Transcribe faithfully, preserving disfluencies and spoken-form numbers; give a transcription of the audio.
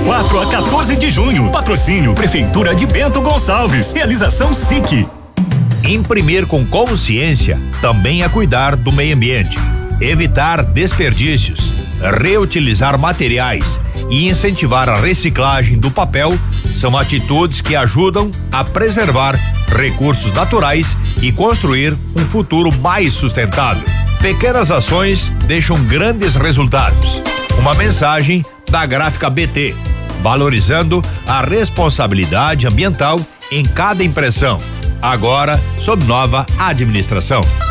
quatro a quatorze de junho. Patrocínio Prefeitura de Bento Gonçalves. Realização S I C. Imprimir com consciência também é cuidar do meio ambiente, evitar desperdícios, reutilizar materiais e incentivar a reciclagem do papel são atitudes que ajudam a preservar recursos naturais e construir um futuro mais sustentável. Pequenas ações deixam grandes resultados. Uma mensagem da Gráfica B T, valorizando a responsabilidade ambiental em cada impressão, agora sob nova administração.